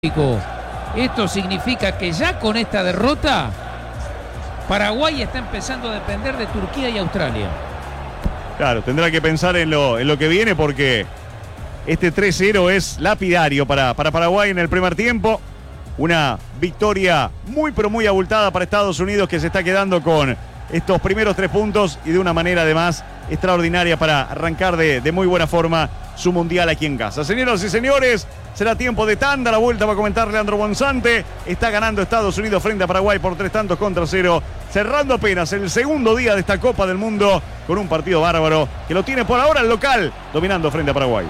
Esto significa que ya con esta derrota, Paraguay está empezando a depender de Turquía y Australia. Claro, tendrá que pensar en lo que viene porque este 3-0 es lapidario para Paraguay en el primer tiempo. Una victoria muy pero muy abultada para Estados Unidos, que se está quedando con estos primeros 3 puntos y de una manera además extraordinaria para arrancar de muy buena forma su mundial aquí en casa. Señoras y señores, será tiempo de tanda. La vuelta va a comentar Leandro Bonzante. Está ganando Estados Unidos frente a Paraguay por 3-0, cerrando apenas el segundo día de esta Copa del Mundo con un partido bárbaro que lo tiene por ahora el local dominando frente a Paraguay.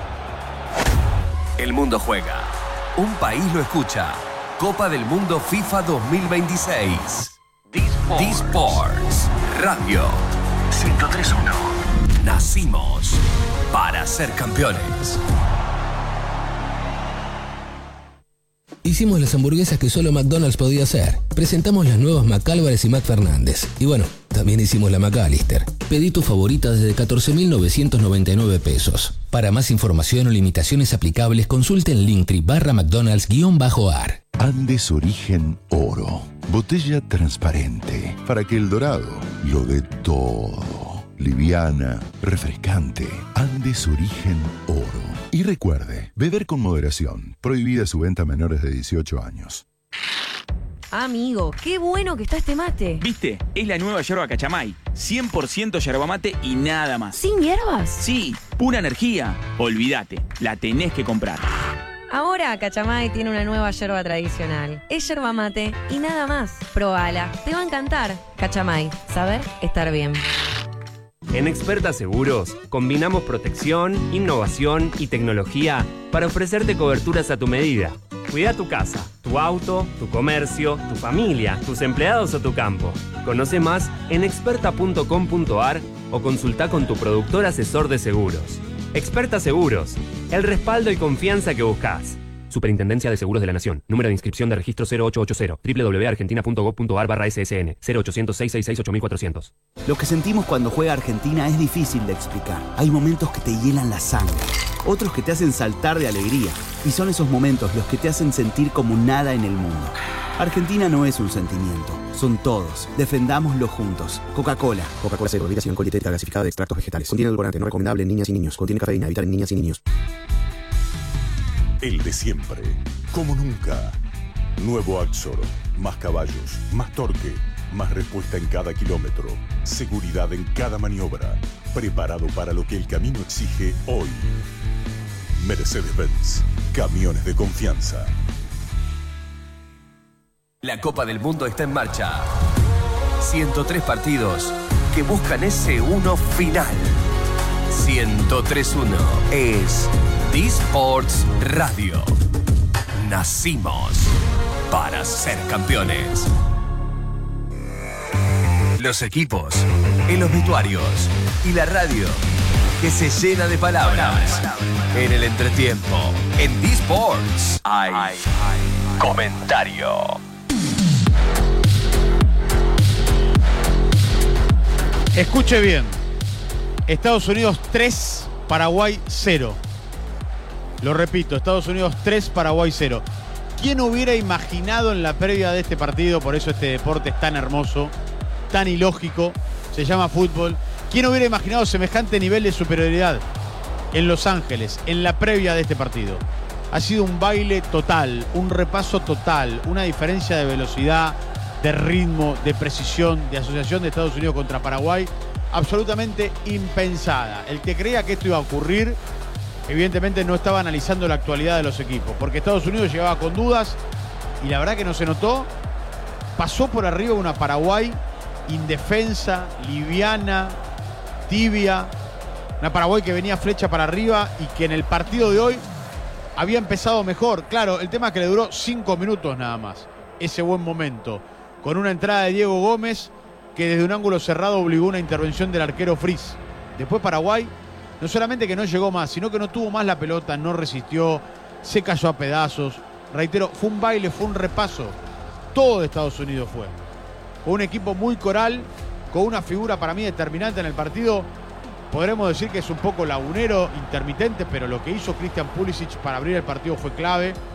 El mundo juega. Un país lo escucha. Copa del Mundo FIFA 2026. D-Sports Radio 103.1. Nacimos para ser campeones. Hicimos las hamburguesas que solo McDonald's podía hacer. Presentamos las nuevas McAlvarez y McFernández. Y bueno, también hicimos la McAllister. Pedí tu favorita desde 14.999 pesos. Para más información o limitaciones aplicables, consulte en Linktree/McDonald's_ar. Andes Origen Oro. Botella transparente para que el dorado lo dé todo. Liviana, refrescante. Andes Origen Oro. Y recuerde, beber con moderación. Prohibida su venta a menores de 18 años. Amigo, qué bueno que está este mate. ¿Viste? Es la nueva yerba Cachamay. 100% yerba mate y nada más. ¿Sin hierbas? Sí, pura energía. Olvídate, la tenés que comprar. Ahora Cachamay tiene una nueva yerba tradicional. Es yerba mate y nada más. Probala, te va a encantar. Cachamay, saber estar bien. En Experta Seguros, combinamos protección, innovación y tecnología para ofrecerte coberturas a tu medida. Cuida tu casa, tu auto, tu comercio, tu familia, tus empleados o tu campo. Conoce más en experta.com.ar o consulta con tu productor asesor de seguros. Experta Seguros, el respaldo y confianza que buscas. Superintendencia de Seguros de la Nación. Número de inscripción de registro 0880. www.argentina.gov.ar/SSN. 0800-666-8400. Lo que sentimos cuando juega Argentina es difícil de explicar. Hay momentos que te hielan la sangre, otros que te hacen saltar de alegría. Y son esos momentos los que te hacen sentir como nada en el mundo. Argentina no es un sentimiento, son todos. Defendámoslo juntos. Coca-Cola. Coca-Cola Cero, bebida sin alcohol dietética gasificada de extractos vegetales. Contiene edulcorante, no recomendable en niñas y niños. Contiene cafeína, evitar en niñas y niños. El de siempre, como nunca. Nuevo Axor. Más caballos, más torque, más respuesta en cada kilómetro. Seguridad en cada maniobra. Preparado para lo que el camino exige hoy. Mercedes-Benz. Camiones de confianza. La Copa del Mundo está en marcha. 103 partidos que buscan ese uno final. 103.1 es D-Sports Radio. Nacimos para ser campeones. Los equipos, en los vestuarios y la radio que se llena de palabras. En el entretiempo, en D-Sports hay comentario. Escuche bien. Estados Unidos 3, Paraguay 0. Lo repito, Estados Unidos 3, Paraguay 0. ¿Quién hubiera imaginado en la previa de este partido, por eso este deporte es tan hermoso, tan ilógico, se llama fútbol? ¿Quién hubiera imaginado semejante nivel de superioridad en Los Ángeles, en la previa de este partido? Ha sido un baile total, un repaso total, una diferencia de velocidad, de ritmo, de precisión, de asociación de Estados Unidos contra Paraguay, absolutamente impensada. El que creía que esto iba a ocurrir, evidentemente no estaba analizando la actualidad de los equipos, porque Estados Unidos llegaba con dudas y la verdad que no se notó. Pasó por arriba una Paraguay indefensa, liviana, tibia, una Paraguay que venía flecha para arriba y que en el partido de hoy había empezado mejor. Claro, el tema es que le duró 5 minutos nada más, ese buen momento, con una entrada de Diego Gómez que desde un ángulo cerrado obligó una intervención del arquero Fritz. Después Paraguay no solamente que no llegó más, sino que no tuvo más la pelota, no resistió, se cayó a pedazos. Reitero, fue un baile, fue un repaso. Todo de Estados Unidos fue. Con un equipo muy coral, con una figura para mí determinante en el partido. Podremos decir que es un poco lagunero, intermitente, pero lo que hizo Christian Pulisic para abrir el partido fue clave.